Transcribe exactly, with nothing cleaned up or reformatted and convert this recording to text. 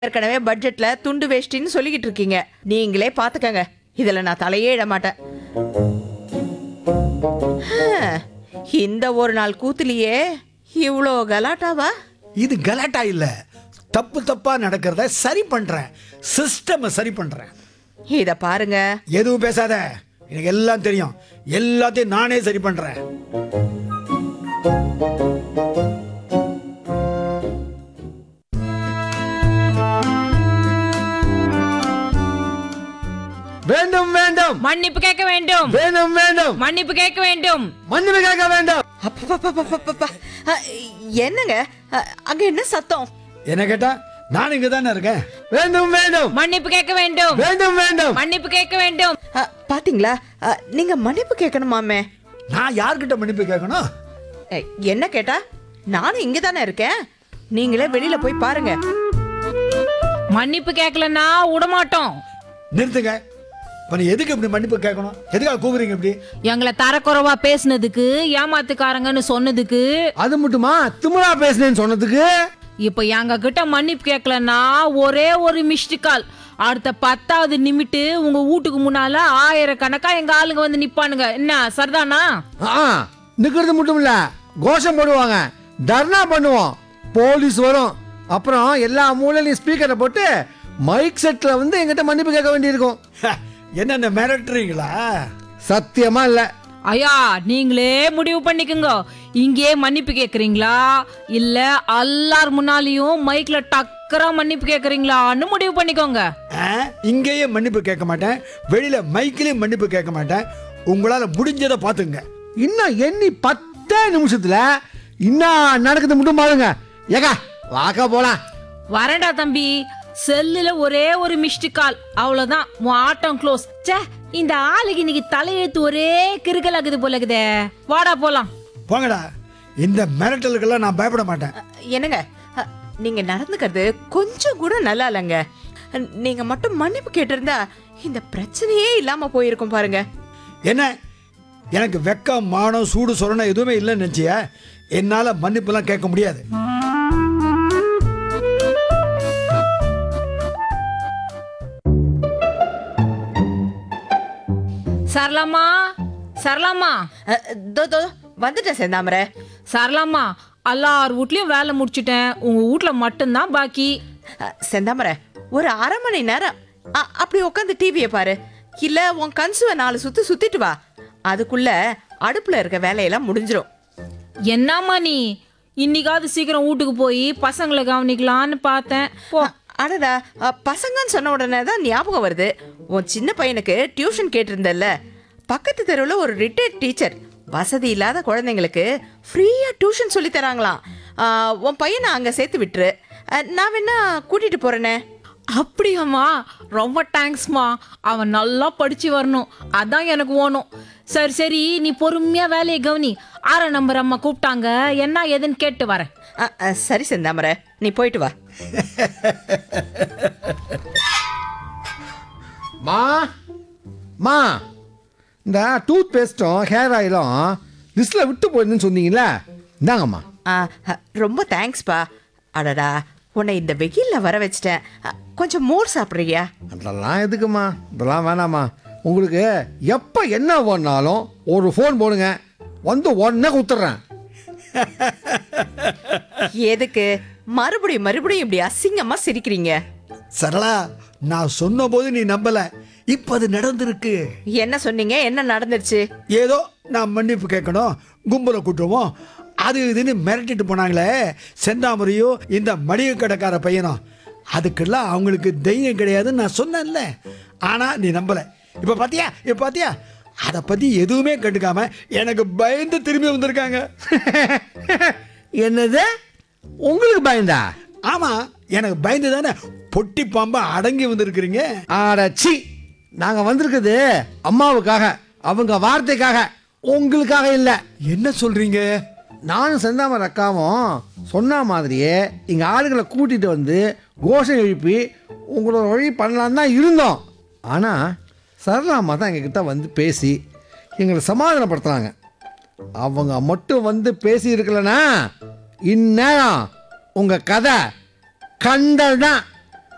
ஏற்கனவே பட்ஜெட்ல துண்டு வேஷ்டின்னு சொல்லிக்கிட்டு இருக்கீங்க. நீங்களே பாத்துக்கங்க, இதுல நான் தலையே இட மாட்டேன். ஹம், இந்த ஒரு நாள் கூத்துலயே இவ்வளோ கலாட்டாவா? இது கலாட்டா இல்ல, தப்பு தப்பா நடக்கிறத சரி பண்றேன், சிஸ்டம் சரி பண்றேன். இத பாருங்க. எதுவும் பேசாத, எனக்கு எல்லாம் தெரியும், எல்லாத்தையும் நானே சரி பண்றேன். வேண்டும் வேண்டும் மன்னிப்பு கேட்க வேண்டும். வேண்டும் வேண்டும் மன்னிப்பு கேட்க வேண்டும். மன்னிப்பு கேட்க வேண்டும். அப்பப்பப்பப்பப்பப்ப. அ, என்னங்க அ, அங்க என்ன சத்தம்? என்ன கேட்டா நான் இங்க தானே இருக்கேன். வேண்டும் வேண்டும் மன்னிப்பு கேட்க வேண்டும். வேண்டும் வேண்டும் மன்னிப்பு கேட்க வேண்டும். அ, பாத்தீங்களா, அ, நீங்க மன்னிப்பு கேட்கணுமாமே. நான் யார்கிட்ட மன்னிப்பு கேட்கணும்? அ, என்ன கேட்டா நானும் இங்க தானே இருக்கேன், நீங்களே வெளியில போய் பாருங்க. மன்னிப்பு கேட்கலன்னா விடமாட்டோம். நிறுத்துங்க. இப்ப நீ எதுக்கு இப்படி மன்னிப்பு கேட்கணும்? எதுக்காக கூவுறீங்க இப்படி? எங்களை தரக்குறைவா பேசுனதுக்கு, ஏமாத்துக்காரங்கன்னு சொன்னதுக்கு, அது மட்டுமா திமிரா பேசுனேன்னு சொன்னதுக்கு? இப்ப எங்க கிட்ட மன்னிப்பு கேட்கலன்னா ஒரே ஒரு மிஸ்டு கால், அடுத்த பத்தாவது நிமிட்டு உங்க வீட்டுக்கு முன்னால ஆயிரக்கணக்கா எங்க ஆளுங்க வந்து நிப்பானுங்க. என்ன சரிதானா? ஆ, நிக்கிறது மட்டும் இல்ல, கோஷம் போடுவாங்க, தர்ணா பண்ணுவோம், போலீஸ் வரும், அப்புறம் எல்லா மூலையிலையும் ஸ்பீக்கரை போட்டு மைக் செட்ல வந்து எங்கிட்ட மன்னிப்பு கேட்க வேண்டியிருக்கும். என்ன மிரட்டுறீங்களா? சத்தியமா இல்ல. ஐயா, நீங்களே முடிவு பண்ணிக்கோங்க. இங்கே மன்னிப்பு கேக்குறீங்களா இல்ல எல்லார் முன்னாலையும் மைக்ல டக்கரா மன்னிப்பு கேக்குறீங்களான்னு முடிவு பண்ணிக்கோங்க. ஆ, இங்கேயே மன்னிப்பு கேட்க மாட்டேன், வெளியில மைக்கிலையும் மன்னிப்பு கேட்க மாட்டேன். உங்களால முடிஞ்சதை பாத்துங்க. இன்னும் எண்ணி பத்தே நிமிஷத்துல இன்னும் நடக்குது மட்டும் பாருங்க. ஏகா வாக்கா போலாம். வரண்டா தம்பி, செல்லுல ஒரே ஒரு மிஸ்டு கால், அவ்வளவுதான் உன் ஆட்டம் க்ளோஸ். ச்சே, இந்த ஆளுக்கு இன்னைக்கு தலையெழுத்து ஒரே கிறுக்கல் ஆகுது போல இருக்குதே. வாடா போலாம். போங்கடா, இந்த மிரட்டலுக்கெல்லாம் நான் பயப்பட மாட்டேன். அ, என்னங்க அ, நீங்க நடந்துக்கிறது கொஞ்சம் கூட நல்லா இல்லைங்க. அ, நீங்க மட்டும் மன்னிப்பு கேட்டிருந்தா இந்த பிரச்சனையே இல்லாம போயிருக்கும் பாருங்க. என்ன, எனக்கு வெக்கம் மானம் சூடு சொரணம் எதுவுமே இல்லைன்னு நினைச்சியா? என்னால மன்னிப்புலாம் கேட்க முடியாது. சரளாமா, சரளாமா, அ, தோ தோ வந்துட்டேன் செந்தாமரை. சரளாமா, எல்லார் வீட்லயும் வேலை முடிச்சிட்டேன், உங்க வீட்ல மட்டும்தான் பாக்கி. அ, செந்தாமரை, ஒரு அரை மணி நேரம் அ, அப்படி உட்காந்து டிவியை பாரு, இல்ல உன் கன்சுவை நாலு சுத்து சுத்திட்டு வா. அதுக்குள்ள அடுப்புல இருக்க வேலையெல்லாம் முடிஞ்சிடும். என்னம்மா நீ, இன்னைக்காவது சீக்கிரம் வீட்டுக்கு போய் பசங்களை கவனிக்கலான்னு பார்த்தேன். போ. அடடா, அ, பசங்கன்னு சொன்ன உடனே தான் ஞாபகம் வருது. உன் சின்ன பையனுக்கு டியூஷன் கேட்டிருந்தல்ல, பக்கத்து தெருவில் ஒரு ரிட்டையர்ட் டீச்சர் வசதி இல்லாத குழந்தைங்களுக்கு ஃப்ரீயா டியூஷன் சொல்லி தராங்களாம். ஆ, உன் பையனை அங்க சேர்த்து விட்டுரு, அ, நான் வேணா கூட்டிட்டு போறேனே. அப்படியாம்மா, ரொம்ப தேங்க்ஸ்மா. அவன் நல்லா படிச்சு வரணும், அதான் எனக்கு வேணும். சரி சரி, நீ பொறுமையா வேலையை கவனி. ஆற நம்பர் அம்மா கூப்பிட்டாங்க, என்ன ஏதுன்னு கேட்டு வரேன். அ, அ, சரி செந்தாமரை, நீ போயிட்டு வா. மா மா இந்த டூத் பேஸ்டும் ஹேர் ஆயிலும் லிஸ்ட்ல விட்டு போயிருந்துன்னு சொன்னீங்களே, இந்தாங்கம்மா. ஆ, அ, ரொம்ப தேங்க்ஸ்ப்பா. அடடா, உன்னை இந்த வெயில்ல வர வச்சிட்டேன். அ, கொஞ்சம் மோர் சாப்பிட்றியா? அதெல்லாம் எதுக்குமா, இதெல்லாம் வேணாம்மா. உங்களுக்கு எப்போ என்ன பண்ணாலும் ஒரு ஃபோன் போடுங்க, வந்து உடனே கொடுத்துட்றேன். எதுக்கு மறுபடியும் மறுபடியும் இப்படி அசிங்கமா சிரிக்கிறீங்க? சரளா, நான் சொன்ன போது நீ நம்பல, இப்ப அது நடந்திருக்கு. என்ன சொன்னீங்க? என்ன நடந்துருச்சு? ஏதோ நான் மன்னிப்பு கேட்கணும், கும்பலை கூட்டுவோம், அது இதுன்னு மிரட்டிட்டு போனாங்களே செந்தாமரையும் இந்த மளிகை கடைக்கார பையனும், அதுக்கெல்லாம் அவங்களுக்கு தைரியம் கிடையாதுன்னு நான் சொன்னேன்ல. ஆனா நீ நம்பல. இப்ப பாத்தியா, இப்ப பாத்தியா, அதை பத்தி எதுவுமே கண்டுக்காம எனக்கு பயந்து திரும்பி வந்திருக்காங்க. என்னது, உங்களுக்கு பயந்தா? ஆமா, எனக்கு பயந்து தானே பொட்டி பாம்பா அடங்கி வந்திருக்கிறீங்க. ஆடச்சி, நாங்க வந்திருக்குது அம்மாவுக்காக, அவங்க வார்த்தைக்காக, உங்களுக்காக இல்ல. என்ன சொல்றீங்க? நானும் செந்தாமரை அக்காவும் சொன்ன மாதிரியே இங்க ஆளுகளை கூட்டிட்டு வந்து கோஷம் எழுப்பி உங்களோட வழி பண்ணலான்னு தான் இருந்தோம். ஆனா சரளாமா தான் எங்ககிட்ட வந்து பேசி எங்களை சமாதானப்படுத்துறாங்க. அவங்க மட்டும் வந்து பேசி இருக்கலனா இந்நேரம் உங்க கதை கண்டல் தான்.